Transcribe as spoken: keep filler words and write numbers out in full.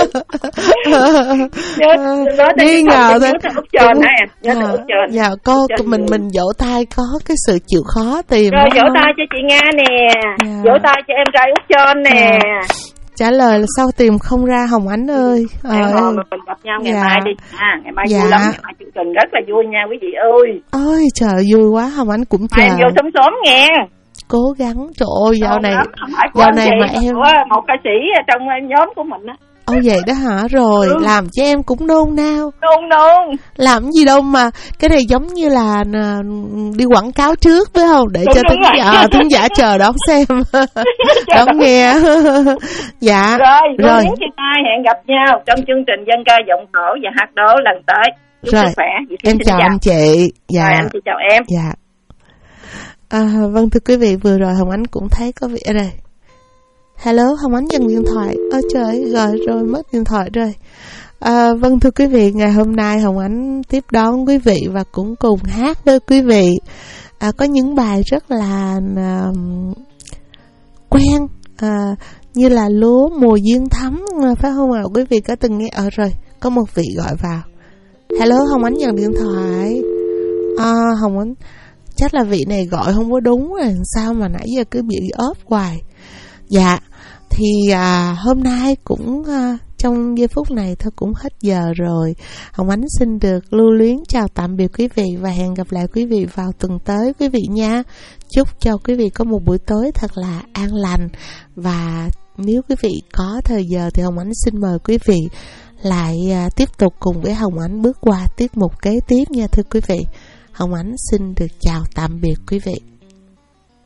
nghi ngờ thôi. Út Tròn nè, nhớ từ Út Tròn. Dạ, có mình mình vỗ tay có cái sự chịu khó tìm. Rồi vỗ tay cho chị Nga nè, dạ. Vỗ tay cho em trai Út Tròn nè. Dạ. Trả lời là sao tìm không ra Hồng Ánh ơi. Ờ, hồi mình gặp nhau ngày dạ. mai đi ha, ngày mai dạ. vui lắm, ngày mai chương trình rất là vui nha quý vị ơi. Ôi trời vui quá, Hồng Ánh cũng chờ. Mai em vô sớm sớm nghe. Cố gắng, trời ơi dạo Ồ, này dạo này mà em một ca sĩ trong nhóm của mình á. Ồ vậy đó hả? Rồi ừ. làm cho em cũng nôn nao. Nôn nôn. Làm gì đâu mà cái này giống như là đi quảng cáo trước phải không? Để đúng, cho thính giả thính giả chờ đón xem. Đón nghe. Dạ. Rồi, rồi. Chị Mai hẹn gặp nhau trong chương trình dân ca giọng cổ và hát đố lần tới. Chúc rồi. Sức khỏe. Em chào, chào anh chị. Dạ. Rồi, anh chị chào em. Dạ. À, vâng thưa quý vị, vừa rồi Hồng Ánh cũng thấy có vị đây. Hello, Hồng Ánh nhận điện thoại. Ôi trời, rồi rồi mất điện thoại rồi. À, vâng thưa quý vị, ngày hôm nay Hồng Ánh tiếp đón quý vị và cũng cùng hát với quý vị. À, có những bài rất là à, quen, à, như là Lúa mùa duyên thắm, phải không ạ? À? Quý vị có từng nghe? Ờ à, rồi, có một vị gọi vào. Hello, Hồng Ánh nhận điện thoại. À, Hồng Ánh chắc là vị này gọi không có đúng rồi, sao mà nãy giờ cứ bị ốp hoài. Dạ, thì à, hôm nay cũng à, trong giây phút này thôi cũng hết giờ rồi. Hồng Ánh xin được lưu luyến chào tạm biệt quý vị và hẹn gặp lại quý vị vào tuần tới quý vị nha. Chúc cho quý vị có một buổi tối thật là an lành. Và nếu quý vị có thời giờ thì Hồng Ánh xin mời quý vị lại à, tiếp tục cùng với Hồng Ánh bước qua tiết mục kế tiếp nha thưa quý vị. Hồng Ánh xin được chào tạm biệt quý vị.